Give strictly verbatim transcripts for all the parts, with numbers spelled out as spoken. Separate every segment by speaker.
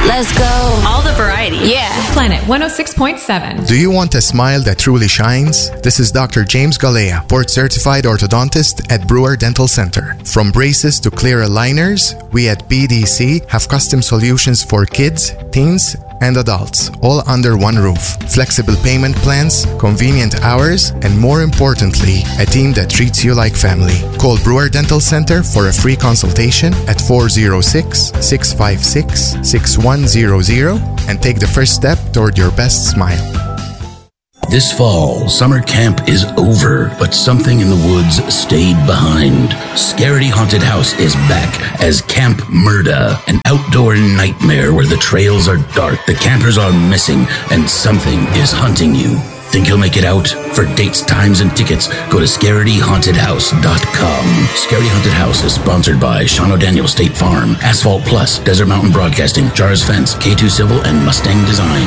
Speaker 1: Let's go.
Speaker 2: All the variety.
Speaker 1: Yeah.
Speaker 3: Planet one oh six point seven.
Speaker 4: Do you want a smile that truly shines? This is Doctor James Galea, board-certified orthodontist at Brewer Dental Center. From braces to clear aligners, we at B D C have custom solutions for kids, teens, and adults, all under one roof. Flexible payment plans, convenient hours, and more importantly, a team that treats you like family. Call Brewer Dental Center for a free consultation at four oh six, six five six, six one zero zero and take the first step toward your best smile.
Speaker 5: This fall, summer camp is over, but something in the woods stayed behind. Scaredy Haunted House is back as Camp Murda, an outdoor nightmare where the trails are dark, the campers are missing, and something is hunting you. Think you'll make it out? For dates, times, and tickets, go to scaredy haunted house dot com. Scaredy Haunted House is sponsored by Sean O'Daniel State Farm, Asphalt Plus, Desert Mountain Broadcasting, Jars Fence, K two Civil, and Mustang Design.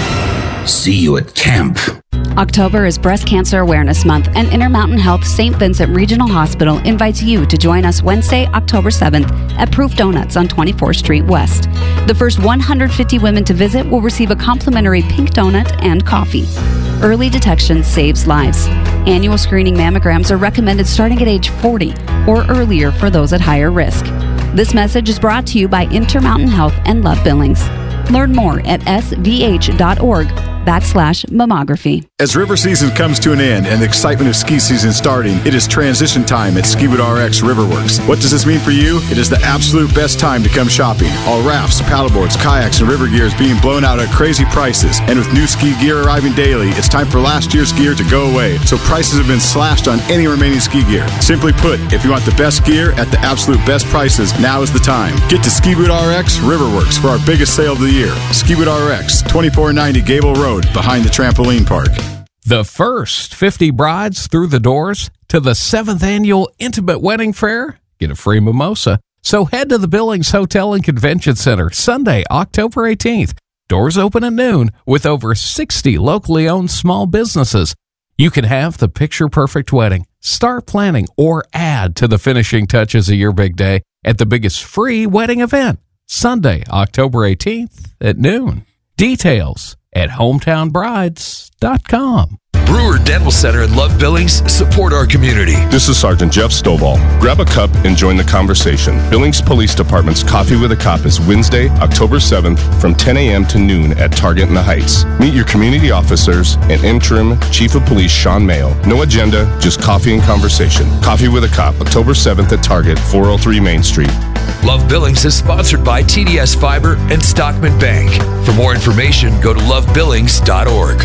Speaker 5: See you at camp.
Speaker 6: October is Breast Cancer Awareness Month, and Intermountain Health Saint Vincent Regional Hospital invites you to join us Wednesday, October seventh at Proof Donuts on twenty-fourth Street West. The first one hundred fifty women to visit will receive a complimentary pink donut and coffee. Early detection saves lives. Annual screening mammograms are recommended starting at age forty or earlier for those at higher risk. This message is brought to you by Intermountain Health and Love Billings. Learn more at s v h dot org backslash mammography.
Speaker 7: As river season comes to an end and the excitement of ski season starting, it is transition time at Skiwood R X Riverworks. What does this mean for you? It is the absolute best time to come shopping. All rafts, paddleboards, kayaks, and river gear is being blown out at crazy prices. And with new ski gear arriving daily, it's time for last year's gear to go away. So prices have been slashed on any remaining ski gear. Simply put, if you want the best gear at the absolute best prices, now is the time. Get to Skiwood R X Riverworks for our biggest sale of the year. Skiwood R X, twenty-four ninety Gable Road, behind the trampoline park.
Speaker 8: The first fifty brides through the doors to the seventh annual Intimate Wedding Fair get a free mimosa. So head to the Billings Hotel and Convention Center Sunday, October eighteenth. Doors open at noon with over sixty locally owned small businesses. You can have the picture-perfect wedding, start planning, or add to the finishing touches of your big day at the biggest free wedding event, Sunday, October eighteenth at noon. Details at hometown brides dot com.
Speaker 9: Brewer Dental Center and Love Billings support our community.
Speaker 10: This is Sergeant Jeff Stovall. Grab a cup and join the conversation. Billings Police Department's Coffee with a Cop is Wednesday, October seventh from ten a.m. to noon at Target in the Heights. Meet your community officers and interim Chief of Police Sean Mayo. No agenda, just coffee and conversation. Coffee with a Cop, October seventh at Target, four oh three Main Street.
Speaker 9: Love Billings is sponsored by T D S Fiber and Stockman Bank. For more information, go to love billings dot org.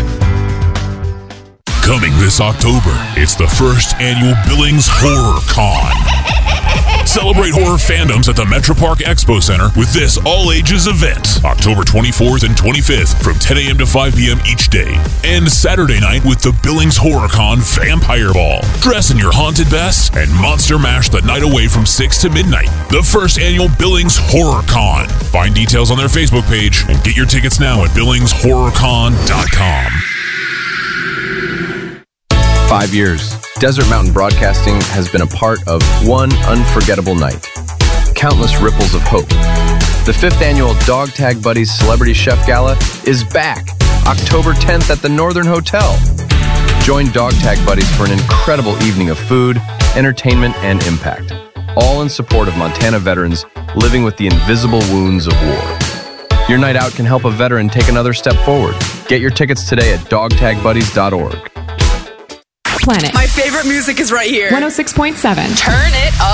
Speaker 11: Coming this October, it's the first annual Billings Horror Con. Celebrate horror fandoms at the Metro Park Expo Center with this all-ages event, October twenty-fourth and twenty-fifth from ten a.m. to five p.m. each day. And Saturday night with the Billings Horror Con Vampire Ball. Dress in your haunted best and Monster Mash the night away from six to midnight. The first annual Billings Horror Con. Find details on their Facebook page and get your tickets now at billings horror con dot com.
Speaker 12: Five years, Desert Mountain Broadcasting has been a part of one unforgettable night. Countless ripples of hope. The fifth annual Dog Tag Buddies Celebrity Chef Gala is back, October tenth at the Northern Hotel. Join Dog Tag Buddies for an incredible evening of food, entertainment, and impact, all in support of Montana veterans living with the invisible wounds of war. Your night out can help a veteran take another step forward. Get your tickets today at dog tag buddies dot org.
Speaker 3: Planet.
Speaker 2: My favorite music is right here.
Speaker 3: one oh six point seven.
Speaker 2: Turn it up.